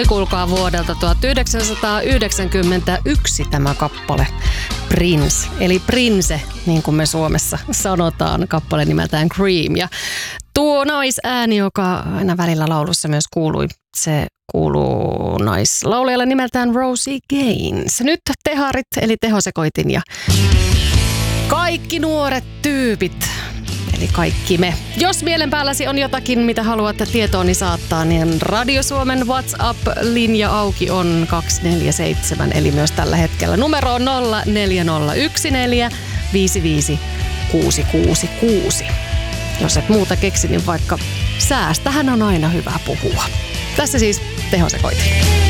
Kuulkaa vuodelta 1991 tämä kappale Prince, eli Prince, niin kuin me Suomessa sanotaan, kappale nimeltään Cream. Ja tuo naisääni, joka aina välillä laulussa myös kuului, se kuuluu naislaulajalle nimeltään Rosie Gaines. Nyt teharit, eli tehosekoitin ja kaikki nuoret tyypit. Eli kaikki me. Jos mielen päälläsi on jotakin, mitä haluat tietooni saattaa, niin Radio Suomen WhatsApp-linja auki on 247, eli myös tällä hetkellä. Numero on 04014 55666. Jos et muuta keksi, niin vaikka säästähän on aina hyvä puhua. Tässä siis tehosekoitin.